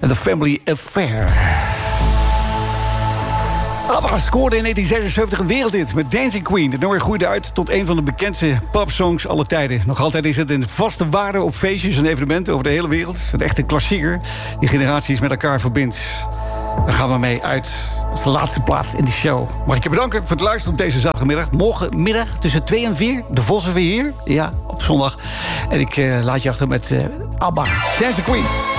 The Family Affair. ABBA scoorde in 1976 een wereldhit met Dancing Queen. Het nummer groeide uit tot een van de bekendste popsongs aller tijden. Nog altijd is het een vaste waarde op feestjes en evenementen over de hele wereld. Een echte klassieker die generaties met elkaar verbindt. Daar gaan we mee uit. Dat is de laatste plaat in de show. Mag ik je bedanken voor het luisteren op deze zaterdagmiddag. Morgenmiddag tussen 2 en 4. De Vossen weer hier. Ja, op zondag. En ik laat je achter met ABBA. Dancing Queen.